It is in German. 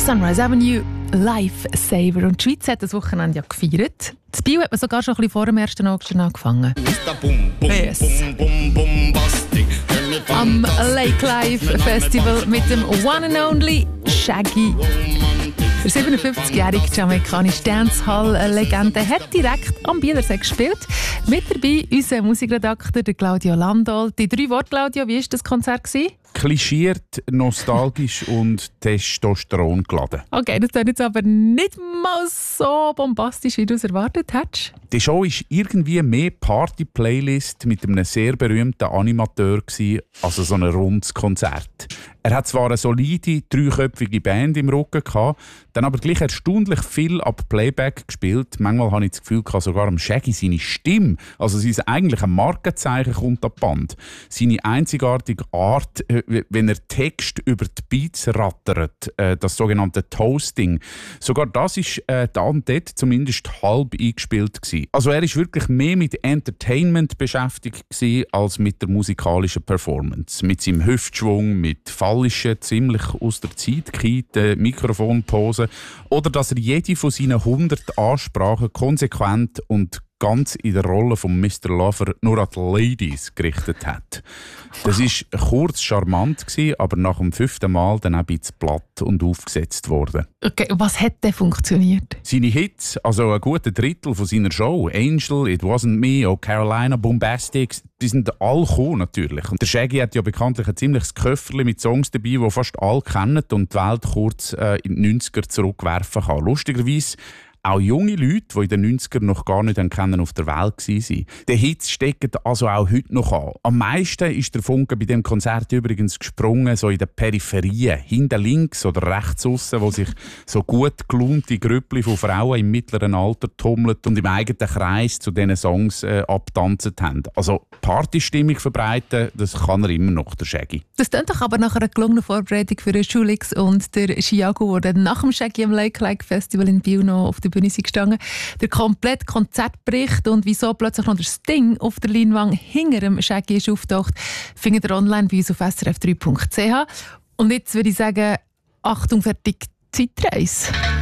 Sunrise Avenue, Lifesaver. Und die Schweiz hat das Wochenende ja gefeiert. Das Bio hat man sogar schon ein bisschen vor dem 1. August angefangen. Yes. Am Lake Life Festival mit dem One and Only Shaggy. Der 57-jährige jamaikanische Dancehall-Legende hat direkt am Bielersee gespielt. Mit dabei unser Musikredakteur Claudio Landolt. Die 3 Worte, Claudio, wie war das Konzert? Klischiert, nostalgisch und Testosteron geladen. Okay, das klingt jetzt aber nicht mal so bombastisch, wie du es erwartet hättest. Die Show war irgendwie mehr Party-Playlist mit einem sehr berühmten Animateur als so ein rundes Konzert. Er hat zwar eine solide, 3-köpfige Band im Rücken gehabt, dann aber gleich erstaunlich viel ab Playback gespielt. Manchmal habe ich das Gefühl, sogar am Shaggy seine Stimme, also sein eigentliches Markenzeichen, kommt an die Band. Seine einzigartige Art, wenn er Text über die Beats rattert, das sogenannte Toasting. Sogar das war dann dort zumindest halb eingespielt gewesen. Also er war wirklich mehr mit Entertainment beschäftigt gewesen, als mit der musikalischen Performance. Mit seinem Hüftschwung, mit fallischen, ziemlich aus der Zeit gekehrten Mikrofonposen oder dass er jede von seinen 100 Ansprachen konsequent und ganz in der Rolle von Mr. Lover nur an die Ladies gerichtet hat. Das war kurz charmant, aber nach dem 5. Mal dann auch ein bisschen platt und aufgesetzt worden. Okay, was hat denn funktioniert? Seine Hits, also ein guter Drittel von seiner Show, Angel, It Wasn't Me, Oh Carolina, Bombastic, die sind alle gekommen natürlich. Und der Shaggy hat ja bekanntlich ein ziemliches Köfferli mit Songs dabei, die fast alle kennen und die Welt kurz in die 90er zurückwerfen kann. Lustigerweise auch junge Leute, die in den 90ern noch gar nicht kennen, auf der Welt waren. Die Hits stecken also auch heute noch an. Am meisten ist der Funke bei dem Konzert übrigens gesprungen, so in den Peripherien, hinten links oder rechts aussen, wo sich so gut gelaunte Grüppli von Frauen im mittleren Alter tummelt und im eigenen Kreis zu diesen Songs abgetanzt haben. Also Partystimmung verbreiten, das kann er immer noch, der Shaggy. Das klingt doch aber nach einer gelungenen Vorbereitung für den Schulix und der Chiago, der nach dem Shaggy am Lake Like Festival in Biel noch auf der Bühne sind gestanden. Der komplette Konzertbericht und wieso plötzlich noch der Sting auf der Leinwand hinter dem Shaggy ist auftaucht, findet ihr online bei uns auf srf3.ch. Und jetzt würde ich sagen, Achtung, fertig, Zeitreise.